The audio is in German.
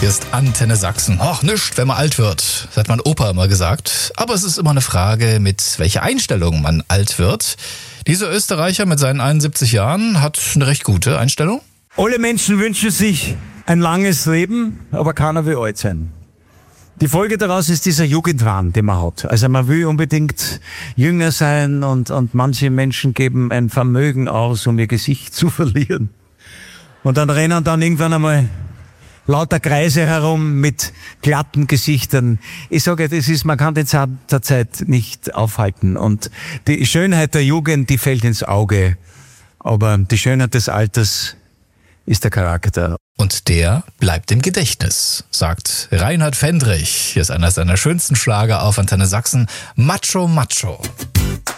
Hier ist Antenne Sachsen. Ach, nischt, wenn man alt wird. Das hat mein Opa immer gesagt. Aber es ist immer eine Frage, mit welcher Einstellung man alt wird. Dieser Österreicher mit seinen 71 Jahren hat eine recht gute Einstellung. Alle Menschen wünschen sich ein langes Leben, aber keiner will alt sein. Die Folge daraus ist dieser Jugendwahn, den man hat. Also man will unbedingt jünger sein und manche Menschen geben ein Vermögen aus, um ihr Gesicht zu verlieren. Und dann rennen dann irgendwann einmal lauter Kreise herum mit glatten Gesichtern. Ich sage, man kann den Zahn der Zeit nicht aufhalten. Und die Schönheit der Jugend, die fällt ins Auge. Aber die Schönheit des Alters ist der Charakter. Und der bleibt im Gedächtnis, sagt Reinhard Fendrich. Hier ist einer seiner schönsten Schlager auf Antenne Sachsen. Macho, Macho.